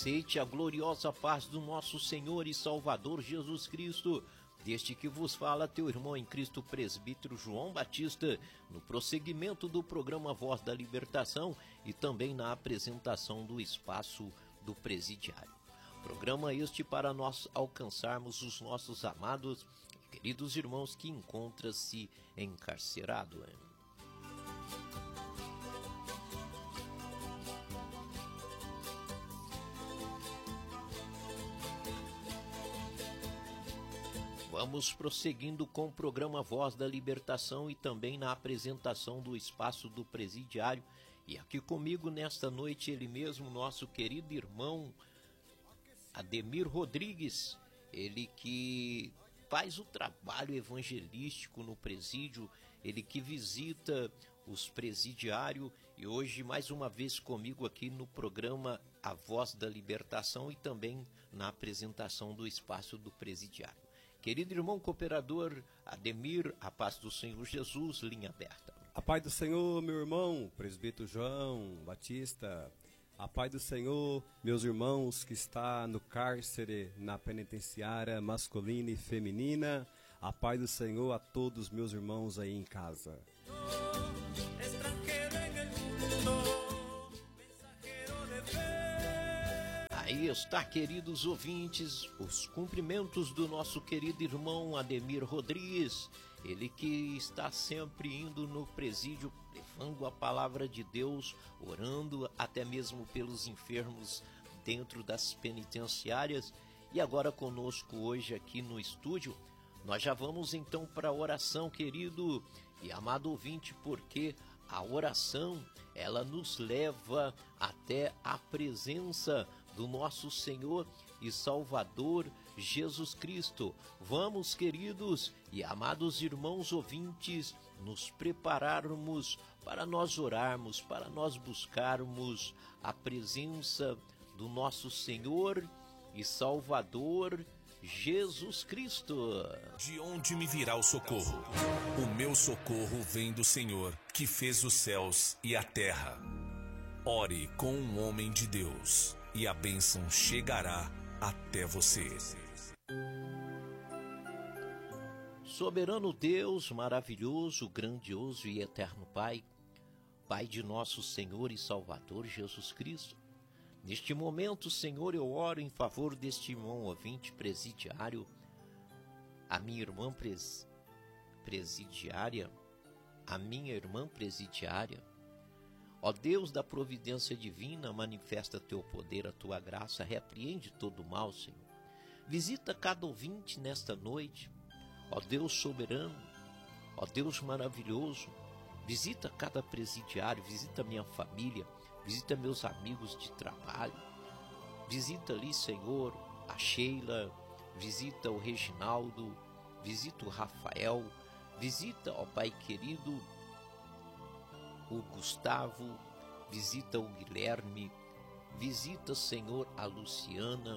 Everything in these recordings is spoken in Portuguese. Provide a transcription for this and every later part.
Aceite a gloriosa paz do nosso Senhor e Salvador Jesus Cristo. Deste que vos fala teu irmão em Cristo, presbítero João Batista, no prosseguimento do programa Voz da Libertação e também na apresentação do espaço do presidiário. Programa este para nós alcançarmos os nossos amados e queridos irmãos que encontram-se encarcerados. Vamos prosseguindo com o programa Voz da Libertação e também na apresentação do espaço do presidiário. E aqui comigo nesta noite ele mesmo, nosso querido irmão Ademir Rodrigues, ele que faz o trabalho evangelístico no presídio, ele que visita os presidiários e hoje mais uma vez comigo aqui no programa A Voz da Libertação e também na apresentação do espaço do presidiário. Querido irmão cooperador Ademir, a paz do Senhor Jesus, linha aberta. A paz do Senhor, meu irmão, presbítero João Batista. A paz do Senhor, meus irmãos que está no cárcere, na penitenciária masculina e feminina. A paz do Senhor a todos meus irmãos aí em casa. Aí está, queridos ouvintes, os cumprimentos do nosso querido irmão Ademir Rodrigues, ele que está sempre indo no presídio, levando a palavra de Deus, orando até mesmo pelos enfermos dentro das penitenciárias. E agora conosco hoje aqui no estúdio, nós já vamos então para a oração, querido e amado ouvinte, porque a oração, ela nos leva até a presença do nosso Senhor e Salvador Jesus Cristo. Vamos, queridos e amados irmãos ouvintes, nos prepararmos para nós orarmos, para nós buscarmos a presença do nosso Senhor e Salvador Jesus Cristo. De onde me virá o socorro? O meu socorro vem do Senhor, que fez os céus e a terra. Ore com um homem de Deus, e a bênção chegará até você. Soberano Deus, maravilhoso, grandioso e eterno Pai, Pai de nosso Senhor e Salvador Jesus Cristo, neste momento, Senhor, eu oro em favor deste irmão ouvinte presidiário, a minha irmã presidiária, a minha irmã presidiária. Ó Deus da providência divina, manifesta teu poder, a tua graça, repreende todo o mal, Senhor. Visita cada ouvinte nesta noite, ó Deus soberano, ó Deus maravilhoso, visita cada presidiário, visita minha família, visita meus amigos de trabalho, visita ali, Senhor, a Sheila, visita o Reginaldo, visita o Rafael, visita, ó Pai querido, o Gustavo, visita o Guilherme, visita, Senhor, a Luciana,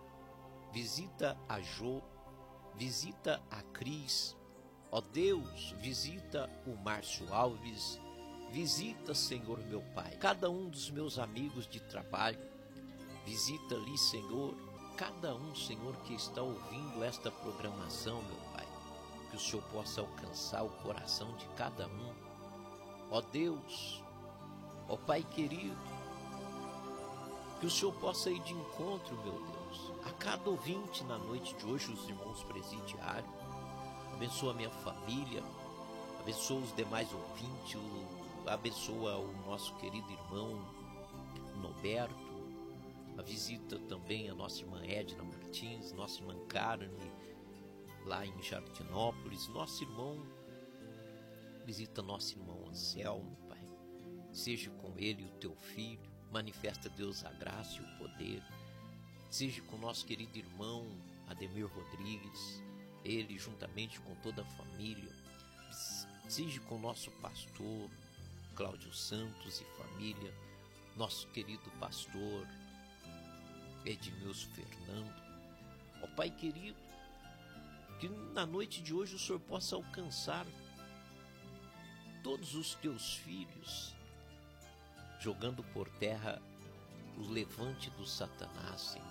visita a Jo, visita a Cris, ó Deus, visita o Márcio Alves, visita, Senhor, meu Pai, cada um dos meus amigos de trabalho, visita ali, Senhor, cada um, Senhor, que está ouvindo esta programação, meu Pai, que o Senhor possa alcançar o coração de cada um. Ó Deus, ó Pai querido, que o Senhor possa ir de encontro, meu Deus, a cada ouvinte na noite de hoje, os irmãos presidiários. Abençoa a minha família, abençoa os demais ouvintes, abençoa o nosso querido irmão Norberto, a visita também a nossa irmã Edna Martins, nossa irmã Carne, lá em Jardinópolis, nosso irmão. Visita nosso irmão Anselmo, Pai. Seja com ele o teu filho. Manifesta, Deus, a graça e o poder. Seja com nosso querido irmão Ademir Rodrigues. Ele, juntamente com toda a família. Seja com nosso pastor Cláudio Santos e família. Nosso querido pastor Edmilson Fernando. Ó Pai querido, que na noite de hoje o Senhor possa alcançar todos os teus filhos, jogando por terra o levante do Satanás, Senhor.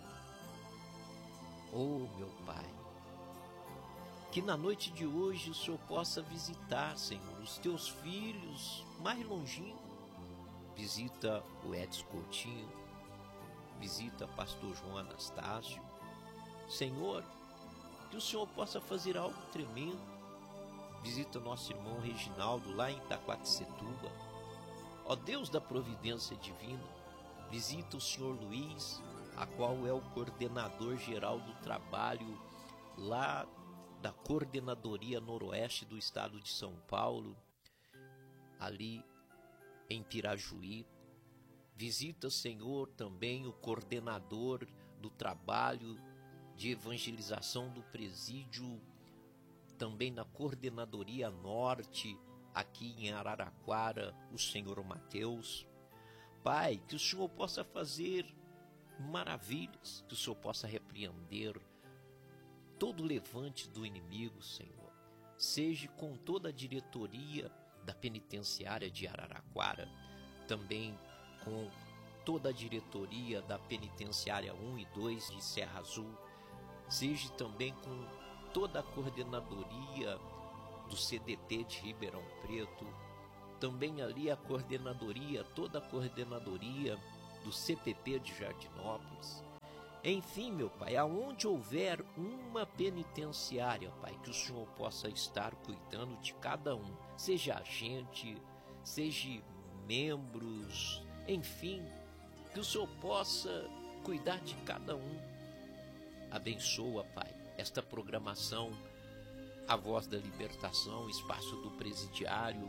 Oh, meu Pai, que na noite de hoje o Senhor possa visitar, Senhor, os teus filhos mais longínquos. Visita o Edson Coutinho, visita pastor João Anastácio. Senhor, que o Senhor possa fazer algo tremendo. Visita nosso irmão Reginaldo lá em Itaquaquecetuba. Ó Deus da providência divina, visita o senhor Luiz, a qual é o coordenador geral do trabalho lá da Coordenadoria Noroeste do Estado de São Paulo, ali em Pirajuí. Visita, Senhor, também o coordenador do trabalho de evangelização do presídio, também na Coordenadoria Norte, aqui em Araraquara, o Senhor Mateus. Pai, que o Senhor possa fazer maravilhas, que o Senhor possa repreender todo o levante do inimigo, Senhor. Seja com toda a diretoria da penitenciária de Araraquara, também com toda a diretoria da penitenciária 1 e 2 de Serra Azul, seja também com toda a coordenadoria do CDT de Ribeirão Preto, também ali a coordenadoria, toda a coordenadoria do CPP de Jardinópolis. Enfim, meu Pai, aonde houver uma penitenciária, Pai, que o Senhor possa estar cuidando de cada um, seja agente, seja membros, enfim, que o Senhor possa cuidar de cada um. Abençoa, Pai, esta programação, a Voz da Libertação, Espaço do Presidiário.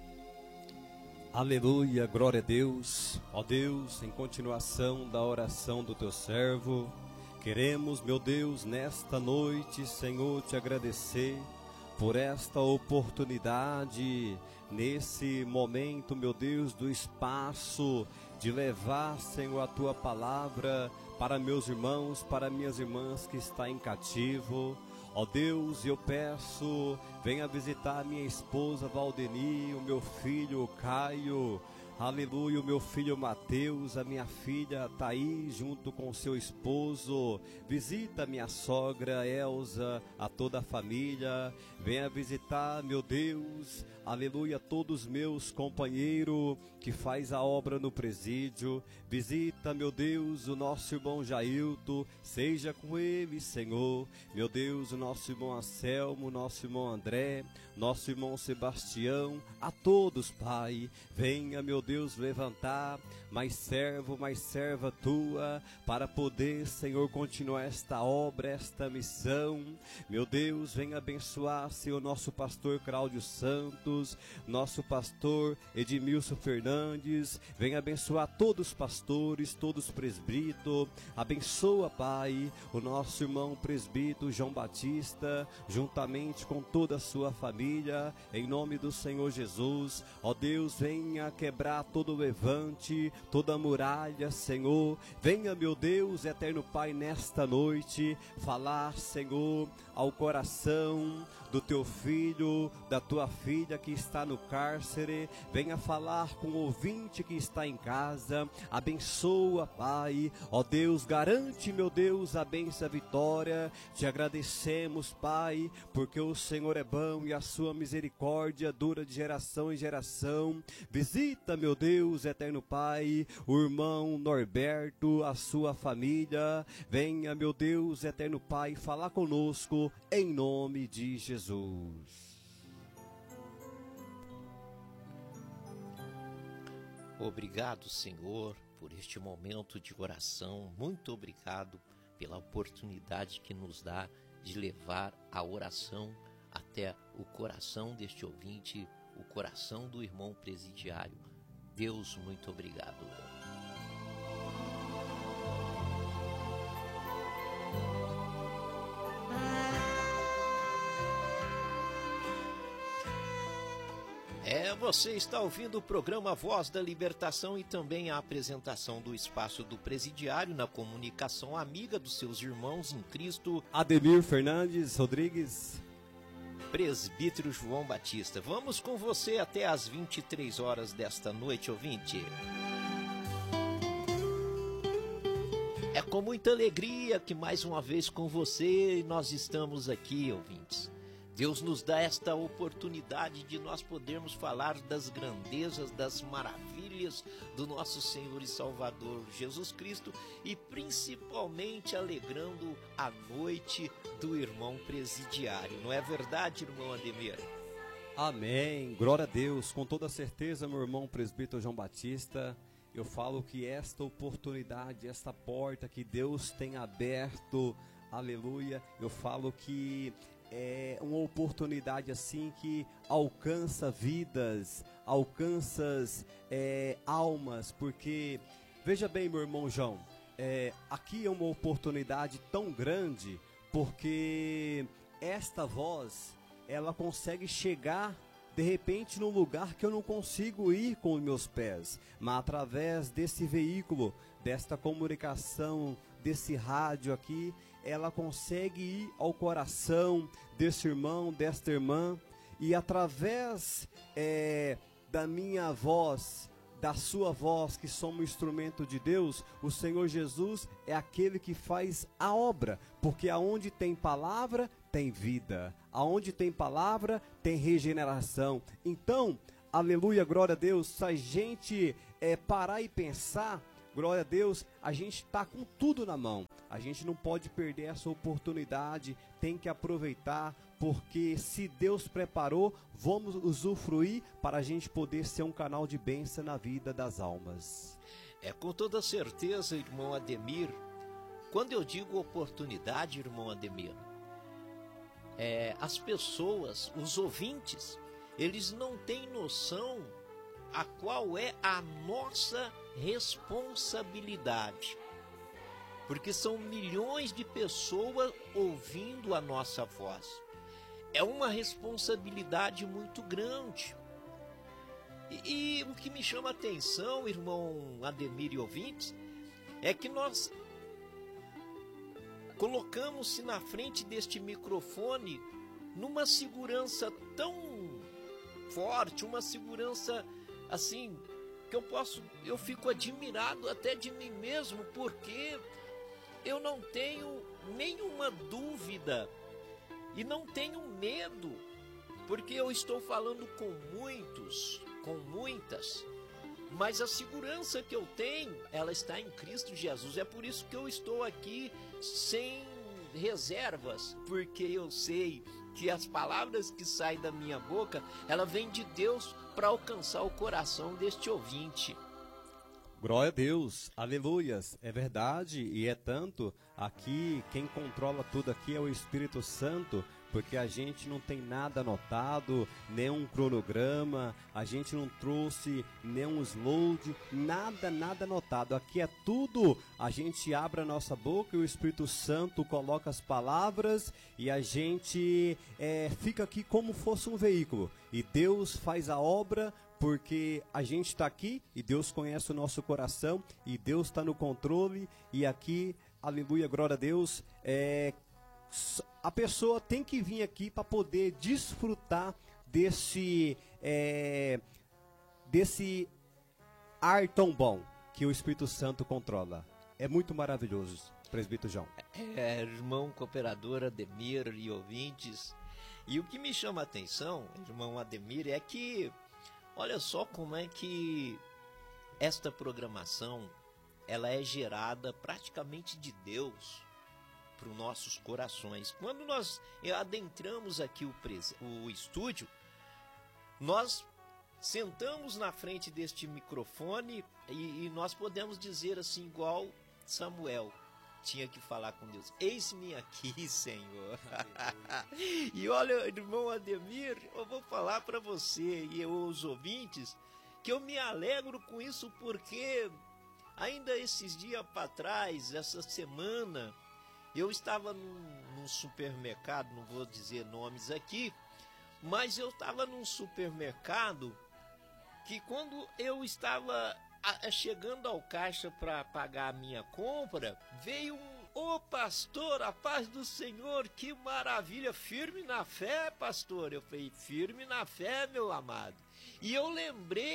Aleluia, glória a Deus. Ó Deus, em continuação da oração do teu servo, queremos, meu Deus, nesta noite, Senhor, te agradecer por esta oportunidade, nesse momento, meu Deus, do espaço, de levar, Senhor, a tua palavra para meus irmãos, para minhas irmãs que estão em cativo. Ó Deus, eu peço, venha visitar minha esposa Valdeni, o meu filho Caio, aleluia, o meu filho Mateus, a minha filha Thaís, junto com seu esposo. Visita minha sogra Elza, a toda a família. Venha visitar, meu Deus, aleluia, todos meus companheiros que faz a obra no presídio. Visita, meu Deus, o nosso irmão Jailton, seja com ele, Senhor. Meu Deus, o nosso irmão Anselmo, nosso irmão André, nosso irmão Sebastião, a todos, Pai. Venha, meu Deus, levantar mais servo, mais serva tua, para poder, Senhor, continuar esta obra, esta missão. Meu Deus, venha abençoar, Senhor, nosso pastor Cláudio Santos, nosso pastor Edmilson Fernandes. Venha abençoar todos os pastores, todos os presbíteros. Abençoa, Pai, o nosso irmão presbítero João Batista, juntamente com toda a sua família, em nome do Senhor Jesus. Ó Deus, venha quebrar todo o levante, toda a muralha, Senhor. Venha, meu Deus, eterno Pai, nesta noite, falar, Senhor, ao coração do teu filho, da tua filha que está no cárcere. Venha falar com o ouvinte que está em casa. Abençoa, Pai. Ó Deus, garante, meu Deus, a bênção, a vitória. Te agradecemos, Pai, porque o Senhor é bom e a sua misericórdia dura de geração em geração. Visita, meu Deus, eterno Pai, o irmão Norberto, a sua família. Venha, meu Deus, eterno Pai, falar conosco em nome de Jesus. Obrigado, Senhor, por este momento de oração. Muito obrigado pela oportunidade que nos dá de levar a oração até o coração deste ouvinte, o coração do irmão presidiário. Deus, muito obrigado. Você está ouvindo o programa Voz da Libertação e também a apresentação do Espaço do Presidiário na comunicação amiga dos seus irmãos em Cristo, Ademir Fernandes Rodrigues, presbítero João Batista. Vamos com você até às 23 horas desta noite, ouvinte. É com muita alegria que mais uma vez com você nós estamos aqui, ouvintes. Deus nos dá esta oportunidade de nós podermos falar das grandezas, das maravilhas do nosso Senhor e Salvador Jesus Cristo e principalmente alegrando a noite do irmão presidiário. Não é verdade, irmão Ademir? Amém, glória a Deus, com toda certeza, meu irmão presbítero João Batista, eu falo que esta oportunidade, esta porta que Deus tem aberto, aleluia, eu falo que é uma oportunidade assim que alcança vidas, alcança almas, porque, veja bem, meu irmão João, aqui é uma oportunidade tão grande, porque esta voz, ela consegue chegar de repente num lugar que eu não consigo ir com os meus pés, mas através desse veículo, desta comunicação, desse rádio aqui, ela consegue ir ao coração desse irmão, desta irmã, e através da minha voz, da sua voz, que somos instrumento de Deus, o Senhor Jesus é aquele que faz a obra, porque aonde tem palavra, tem vida, aonde tem palavra, tem regeneração. Então, aleluia, glória a Deus, se a gente parar e pensar, glória a Deus, a gente está com tudo na mão, a gente não pode perder essa oportunidade, tem que aproveitar, porque se Deus preparou, vamos usufruir para a gente poder ser um canal de bênção na vida das almas. É com toda certeza, irmão Ademir, quando eu digo oportunidade, irmão Ademir, as pessoas, os ouvintes, eles não têm noção a qual é a nossa responsabilidade. Porque são milhões de pessoas ouvindo a nossa voz. É uma responsabilidade muito grande. E o que me chama a atenção, irmão Ademir e ouvintes, é que nós colocamos-se na frente deste microfone numa segurança tão forte, uma segurança assim, que eu fico admirado até de mim mesmo, porque eu não tenho nenhuma dúvida e não tenho medo, porque eu estou falando com muitos, com muitas, mas a segurança que eu tenho, ela está em Cristo Jesus. É por isso que eu estou aqui sem reservas, porque eu sei que as palavras que saem da minha boca, ela vem de Deus para alcançar o coração deste ouvinte. Glória a Deus, aleluias, é verdade, e é tanto, aqui quem controla tudo aqui é o Espírito Santo, porque a gente não tem nada anotado, nenhum cronograma, a gente não trouxe nenhum slide, nada anotado. Aqui é tudo, a gente abre a nossa boca e o Espírito Santo coloca as palavras e a gente fica aqui como fosse um veículo. E Deus faz a obra, porque a gente está aqui e Deus conhece o nosso coração e Deus está no controle. E aqui, aleluia, glória a Deus, a pessoa tem que vir aqui para poder desfrutar desse ar tão bom que o Espírito Santo controla. É muito maravilhoso, presbítero João. Irmão cooperador Ademir e ouvintes, e o que me chama a atenção, irmão Ademir, é que olha só como é que esta programação ela é gerada praticamente de Deus para os nossos corações. Quando nós adentramos aqui o estúdio, nós sentamos na frente deste microfone e nós podemos dizer assim, igual Samuel tinha que falar com Deus: eis-me aqui, Senhor. E olha, irmão Ademir, eu vou falar para você e os ouvintes que eu me alegro com isso, porque ainda esses dias para trás, essa semana, eu estava num supermercado, não vou dizer nomes aqui, mas eu estava num supermercado que quando eu estava chegando ao caixa para pagar a minha compra, veio ô pastor, a paz do Senhor, que maravilha, firme na fé, pastor. Eu falei, firme na fé, meu amado. E eu lembrei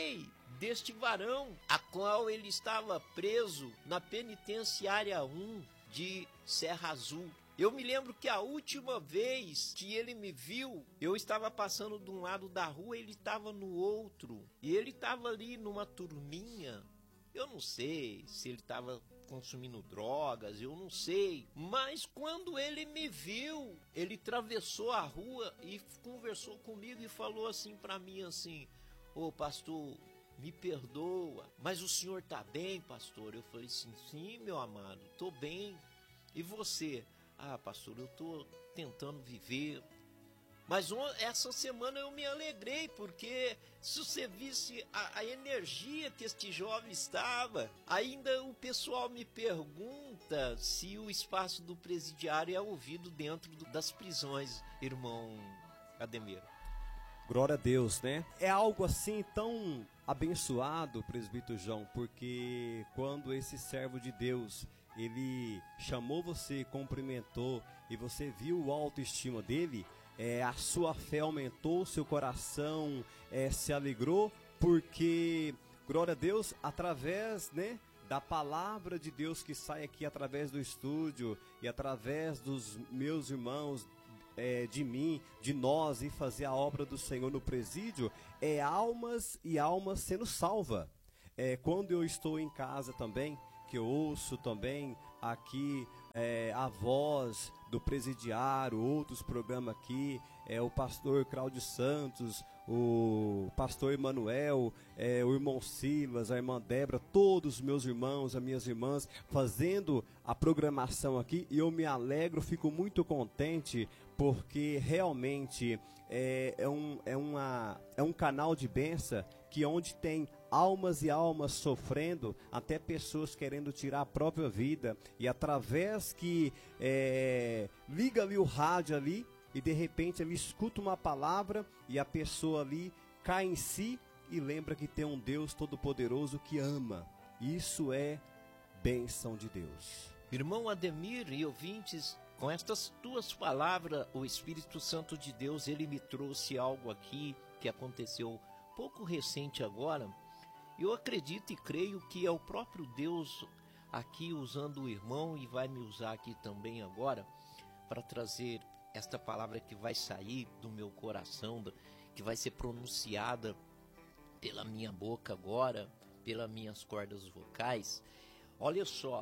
deste varão, a qual ele estava preso na penitenciária 1 de Serra Azul. Eu me lembro que a última vez que ele me viu, eu estava passando de um lado da rua, ele estava no outro. E ele estava ali numa turminha. Eu não sei se ele estava consumindo drogas, eu não sei. Mas quando ele me viu, ele atravessou a rua e conversou comigo e falou assim para mim assim: ô pastor, me perdoa, mas o senhor tá bem, pastor? Eu falei assim: sim, meu amado, tô bem. E você? Ah, pastor, eu tô tentando viver. Mas essa semana eu me alegrei, porque se você visse a energia que este jovem estava, ainda o pessoal me pergunta se o espaço do presidiário é ouvido dentro das prisões, irmão Ademir. Glória a Deus, né? É algo assim tão abençoado, presbítero João, porque quando esse servo de Deus, ele chamou você, cumprimentou, e você viu a autoestima dele, a sua fé aumentou, seu coração se alegrou, porque, glória a Deus, através, né, da palavra de Deus que sai aqui através do estúdio e através dos meus irmãos, de mim, de nós, e fazer a obra do Senhor no presídio, almas e almas sendo salva. Quando eu estou em casa também, que eu ouço também aqui a voz do presidiário, outros programas aqui, o pastor Cláudio Santos, o pastor Emanuel, o irmão Silas, a irmã Débora, todos os meus irmãos, as minhas irmãs, fazendo a programação aqui, e eu me alegro, fico muito contente, porque realmente é um canal de bênção, que onde tem almas e almas sofrendo, até pessoas querendo tirar a própria vida, e através que liga ali o rádio ali, e de repente ele escuta uma palavra, e a pessoa ali cai em si e lembra que tem um Deus todo-poderoso que ama. Isso é bênção de Deus. Irmão Ademir e ouvintes, com estas tuas palavras, o Espírito Santo de Deus, ele me trouxe algo aqui que aconteceu pouco recente agora. Eu acredito e creio que é o próprio Deus aqui usando o irmão, e vai me usar aqui também agora para trazer esta palavra que vai sair do meu coração, que vai ser pronunciada pela minha boca agora, pelas minhas cordas vocais. Olha só,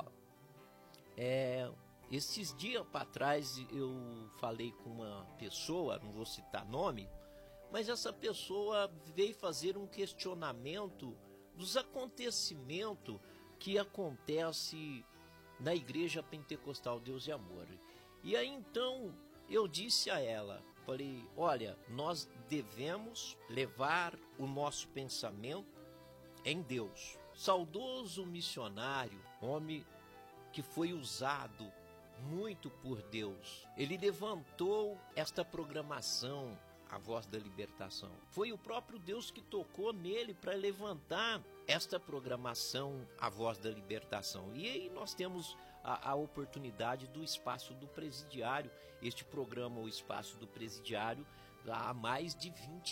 esses dias para trás eu falei com uma pessoa, não vou citar nome, mas essa pessoa veio fazer um questionamento dos acontecimentos que acontece na Igreja Pentecostal Deus e Amor. E aí então eu disse a ela, falei: olha, nós devemos levar o nosso pensamento em Deus. Saudoso missionário, homem que foi usado muito por Deus, ele levantou esta programação, a Voz da Libertação. Foi o próprio Deus que tocou nele para levantar esta programação, a Voz da Libertação. E aí nós temos a oportunidade do Espaço do Presidiário. Este programa, o Espaço do Presidiário, há mais de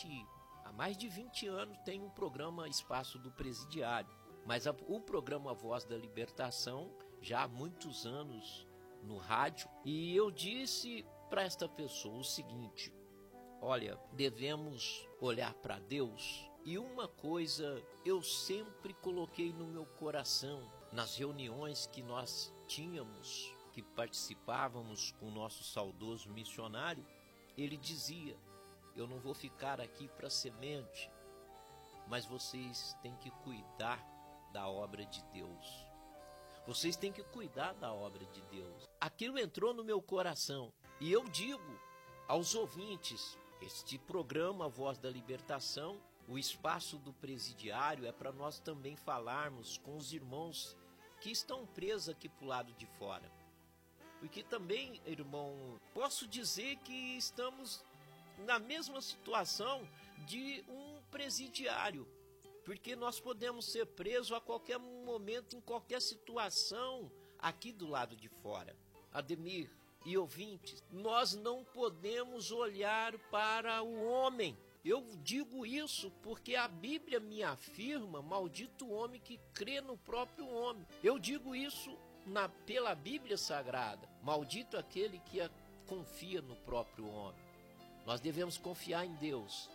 20 anos tem um programa Espaço do Presidiário. Mas o programa Voz da Libertação, já há muitos anos no rádio. E eu disse para esta pessoa o seguinte: olha, devemos olhar para Deus. E uma coisa eu sempre coloquei no meu coração, nas reuniões que nós tínhamos, que participávamos com o nosso saudoso missionário, ele dizia: eu não vou ficar aqui para semente, mas vocês têm que cuidar da obra de Deus. Vocês têm que cuidar da obra de Deus. Aquilo entrou no meu coração. E eu digo aos ouvintes, este programa Voz da Libertação, o Espaço do Presidiário, é para nós também falarmos com os irmãos que estão presos aqui para o lado de fora. Porque também, irmão, posso dizer que estamos na mesma situação de um presidiário. Porque nós podemos ser presos a qualquer momento, em qualquer situação, aqui do lado de fora. Ademir e ouvintes, nós não podemos olhar para o homem. Eu digo isso porque a Bíblia me afirma, maldito o homem que crê no próprio homem. Eu digo isso pela Bíblia Sagrada, maldito aquele que confia no próprio homem. Nós devemos confiar em Deus.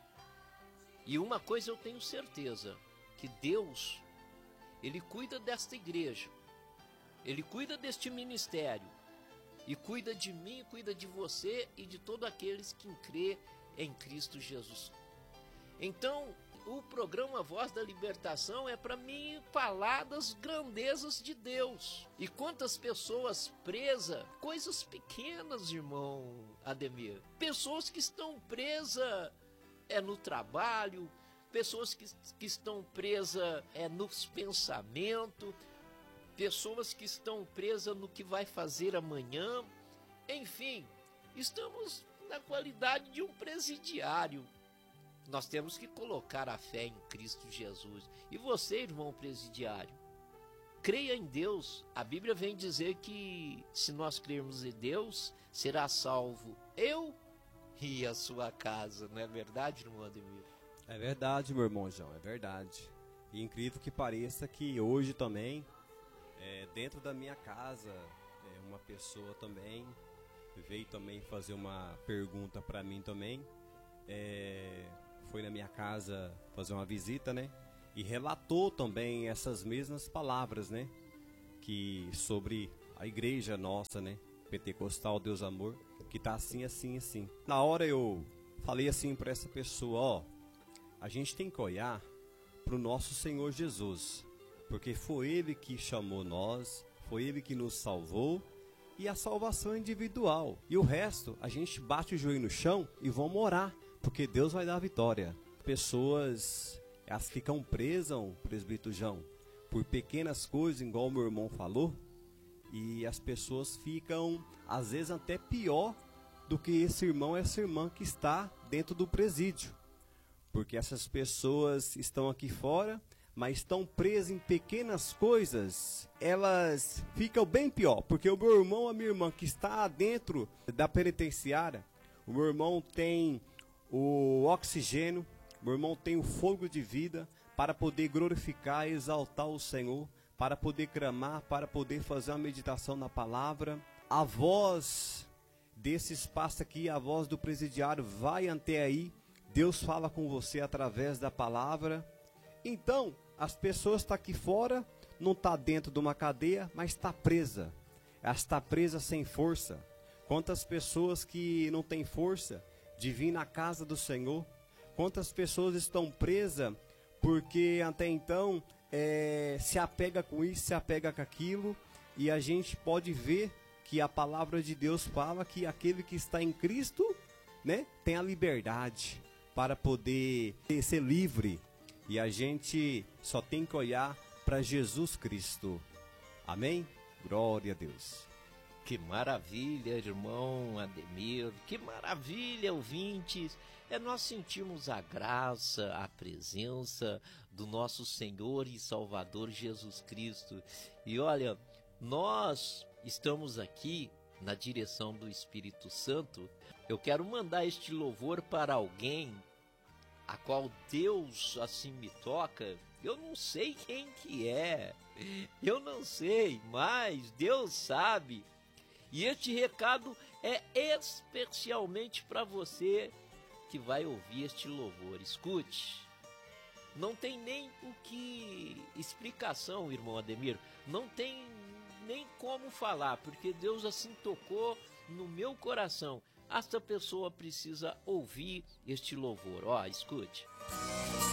E uma coisa eu tenho certeza, que Deus, Ele cuida desta igreja, Ele cuida deste ministério, e cuida de mim, cuida de você e de todos aqueles que crê em Cristo Jesus. Então, o programa Voz da Libertação é para mim falar das grandezas de Deus. E quantas pessoas presas, coisas pequenas, irmão Ademir, pessoas que estão presas no trabalho, pessoas que estão presas nos pensamentos, pessoas que estão presas no que vai fazer amanhã. Enfim, estamos na qualidade de um presidiário. Nós temos que colocar a fé em Cristo Jesus. E você, irmão presidiário, creia em Deus. A Bíblia vem dizer que se nós crermos em Deus, será salvo eu e a sua casa. Não é verdade, irmão Ademir? É verdade, meu irmão João, é verdade. E incrível que pareça que hoje também, dentro da minha casa, uma pessoa também veio também fazer uma pergunta para mim também. Foi na minha casa fazer uma visita, né? E relatou também essas mesmas palavras, né? Que sobre a igreja nossa, né? Pentecostal Deus Amor, que tá assim, assim, assim. Na hora eu falei assim para essa pessoa, a gente tem que olhar pro nosso Senhor Jesus, porque foi Ele que chamou nós, foi Ele que nos salvou, e a salvação é individual. E o resto, a gente bate o joelho no chão e vamos orar, porque Deus vai dar a vitória. Pessoas, elas ficam presas, presbítero João, por pequenas coisas, igual o meu irmão falou, e as pessoas ficam, às vezes, até pior do que esse irmão, essa irmã que está dentro do presídio. Porque essas pessoas estão aqui fora, mas estão presas em pequenas coisas, elas ficam bem pior. Porque o meu irmão, a minha irmã que está dentro da penitenciária, o meu irmão tem o oxigênio, o meu irmão tem o fogo de vida para poder glorificar e exaltar o Senhor, para poder clamar, para poder fazer uma meditação na palavra. A voz desse espaço aqui, a voz do presidiário vai até aí. Deus fala com você através da palavra. Então, as pessoas estão aqui fora, não estão dentro de uma cadeia, mas está presa. Ela está presa sem força. Quantas pessoas que não têm força de vir na casa do Senhor? Quantas pessoas estão presas porque até então se apega com isso, se apega com aquilo. E a gente pode ver que a palavra de Deus fala que aquele que está em Cristo, né, tem a liberdade para poder ser livre. E a gente só tem que olhar para Jesus Cristo. Amém? Glória a Deus. Que maravilha, irmão Ademir, que maravilha, ouvintes. Nós sentimos a graça, a presença do nosso Senhor e Salvador Jesus Cristo. E olha, nós estamos aqui na direção do Espírito Santo. Eu quero mandar este louvor para alguém a qual Deus assim me toca. Eu não sei quem que é, eu não sei, mas Deus sabe. E este recado é especialmente para você que vai ouvir este louvor. Escute. Não tem nem o que explicação, irmão Ademir. Não tem nem como falar, porque Deus assim tocou no meu coração. Esta pessoa precisa ouvir este louvor. Ó, escute.